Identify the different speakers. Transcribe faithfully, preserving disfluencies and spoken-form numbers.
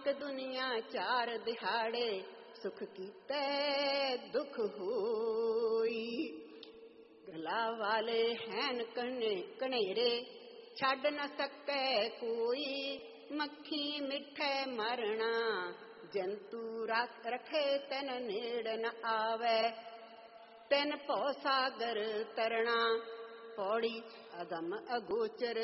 Speaker 1: ਨਾਨਕ ਦੁਨੀਆ ਚਾਰ ਦਿਹਾੜੇ, ਸੁਖ ਕੀਤੇ ਦੁਖ ਹੋਈ। ਗਲਾ ਵਾਲੇ ਹੈਨ ਕਨੇ ਕਨੇਰੇ, ਛੱਡ ਨ ਸਕੈ ਕੋਈ। ਮੱਖੀ ਮਿੱਠੇ ਮਰਣਾ, ਜੰਤੂ ਰੱਖ ਰਖੇ ਤੈਨ ਨੇੜ ਨ ਆਵੈ। ਤੈਨ ਭਉ ਸਾਗਰ ਤਰਣਾ, ਪੌੜੀ ਅਗਮ ਅਗੋਚਰ।